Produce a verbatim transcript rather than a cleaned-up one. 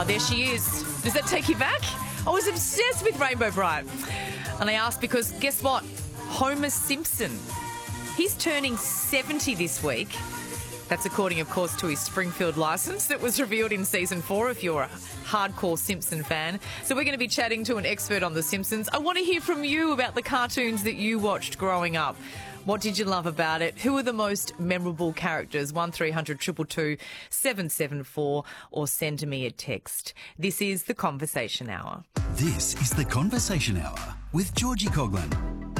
Oh, there she is. Does that take you back? I was obsessed with Rainbow Bright. And I asked because, guess what? Homer Simpson. He's turning seventy this week. That's according, of course, to his Springfield licence that was revealed in season four, if you're a hardcore Simpson fan. So we're going to be chatting to an expert on The Simpsons. I want to hear from you about the cartoons that you watched growing up. What did you love about it? Who are the most memorable characters? one three hundred two two two seven seven four or send me a text. This is The Conversation Hour. This is The Conversation Hour with Georgie Coughlin.